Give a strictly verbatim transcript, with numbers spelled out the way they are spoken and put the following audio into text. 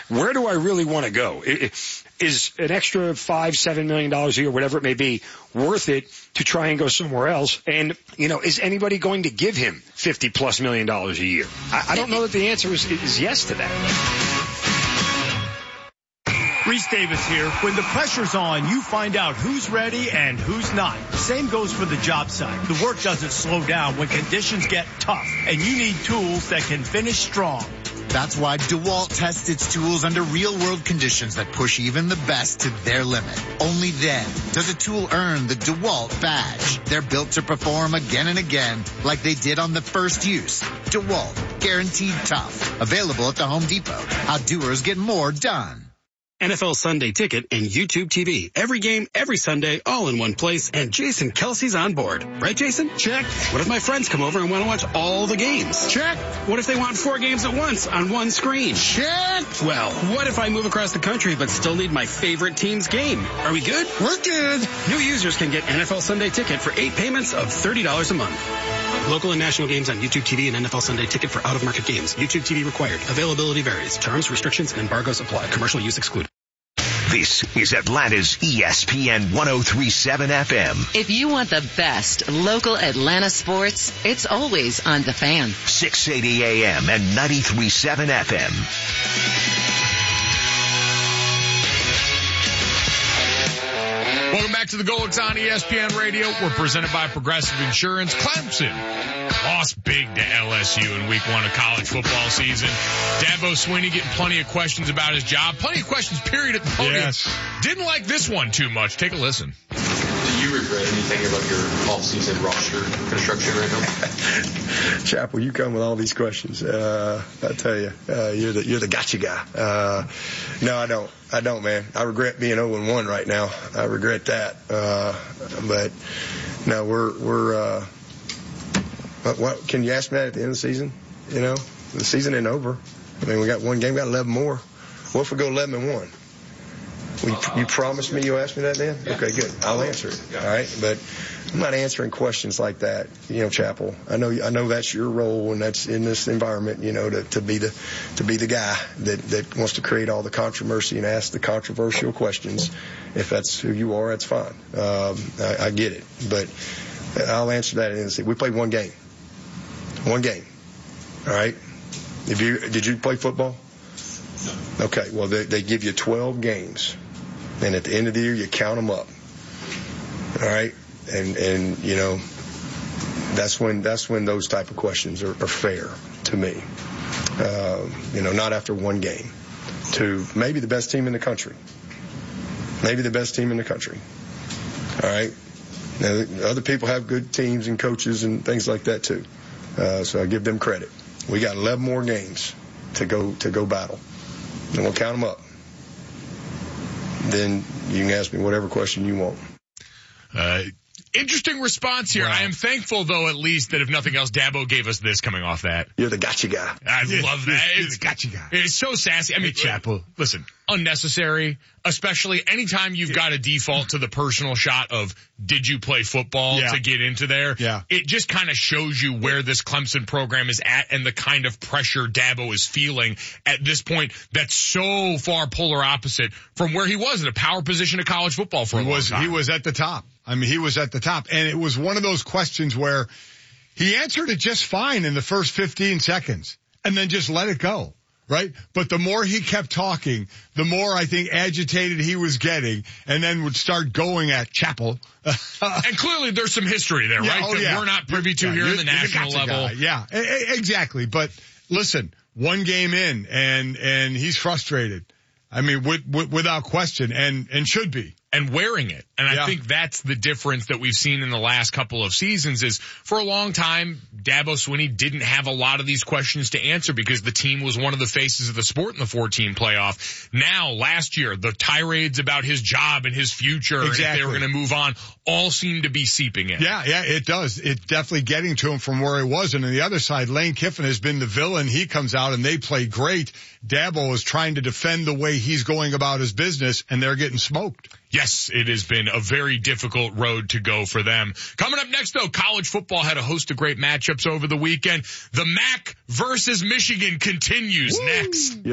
where do I really want to go? Is an extra five, seven million dollars a year, whatever it may be, worth it to try and go somewhere else? And, you know, is anybody going to give him fifty plus million dollars a year? I, I don't know that the answer is, is yes to that. Reese Davis here. When the pressure's on, you find out who's ready and who's not. Same goes for the job site. The work doesn't slow down when conditions get tough, and you need tools that can finish strong. That's why DeWalt tests its tools under real-world conditions that push even the best to their limit. Only then does a tool earn the DeWalt badge. They're built to perform again and again like they did on the first use. DeWalt, guaranteed tough. Available at the Home Depot. How doers get more done. N F L Sunday Ticket and YouTube T V. Every game, every Sunday, all in one place, and Jason Kelsey's on board. Right, Jason? Check. What if my friends come over and want to watch all the games? Check. What if they want four games at once on one screen? Check. Well, what if I move across the country but still need my favorite team's game? Are we good? We're good. New users can get N F L Sunday Ticket for eight payments of thirty dollars a month. Local and national games on YouTube T V and N F L Sunday Ticket for out-of-market games. YouTube T V required. Availability varies. Terms, restrictions, and embargoes apply. Commercial use excluded. This is Atlanta's E S P N one oh three point seven F M. If you want the best local Atlanta sports, it's always on The Fan. six eighty A M and ninety-three point seven F M. Welcome back to the Golix on E S P N Radio. We're presented by Progressive Insurance. Clemson lost big to L S U in week one of college football season. Dabo Swinney getting plenty of questions about his job. Plenty of questions, period, at the podium. Yes. Didn't like this one too much. Take a listen. Do you regret anything about your off-season roster construction right now? Chappell, you come with all these questions. Uh, I tell you, uh, you're the, you're the gotcha guy. Uh, no, I don't. I don't, man. I regret being oh and one right now. I regret that. Uh, but no, we're, we're, uh, what, what, can you ask me that at the end of the season? You know, the season ain't over. I mean, we got one game, we got eleven more. What if we go eleven and one? You, you promised me you'll ask me that then? Okay, good. I'll answer it. All right. But I'm not answering questions like that, you know, Chappell. I know, I know that's your role, and that's in this environment, you know, to, to be the, to be the guy that, that wants to create all the controversy and ask the controversial questions. If that's who you are, that's fine. Um, I, I get it, but I'll answer that in the season. We played one game, one game. All right. If you, did you play football? No. Okay. Well, they, they give you twelve games, and at the end of the year, you count them up. All right. And, and, you know, that's when, that's when those type of questions are, are fair to me. Uh, you know, not after one game, to maybe the best team in the country, maybe the best team in the country. All right. Now, other people have good teams and coaches and things like that too. Uh, so I give them credit. We got eleven more games to go, to go battle, and we'll count them up. Then you can ask me whatever question you want. Uh, Interesting response here. Wow. I am thankful, though, at least that if nothing else, Dabo gave us this coming off that. You're the gotcha guy. I love that. You're It's the gotcha guy. It's so sassy. I mean, hey, Chappell. Listen, unnecessary, especially anytime you've got to default to the personal shot of did you play football yeah. to get into there. Yeah. It just kind of shows you where this Clemson program is at and the kind of pressure Dabo is feeling at this point that's so far polar opposite from where he was in a power position of college football for a he long was, time. He was at the top. I mean, he was at the top. And it was one of those questions where he answered it just fine in the first fifteen seconds and then just let it go. Right? But the more he kept talking, the more I think agitated he was getting, and then would start going at Chappell. And clearly there's some history there, yeah, right? Oh, that yeah. we're not privy to yeah, here in the national the level. Guy. Yeah, e- e- exactly. But listen, one game in, and and he's frustrated. I mean, with, with, without question, and and should be. And wearing it. And I yeah. think that's the difference that we've seen in the last couple of seasons is for a long time, Dabo Swinney didn't have a lot of these questions to answer because the team was one of the faces of the sport in the four-team playoff. Now, last year, the tirades about his job and his future exactly. and if they were going to move on all seem to be seeping in. Yeah, yeah, it does. It's definitely getting to him from where he was. And on the other side, Lane Kiffin has been the villain. He comes out and they play great. Dabo is trying to defend the way he's going about his business, and they're getting smoked. Yes, it has been a very difficult road to go for them. Coming up next, though, college football had a host of great matchups over the weekend. The M A C versus Michigan continues Woo! Next.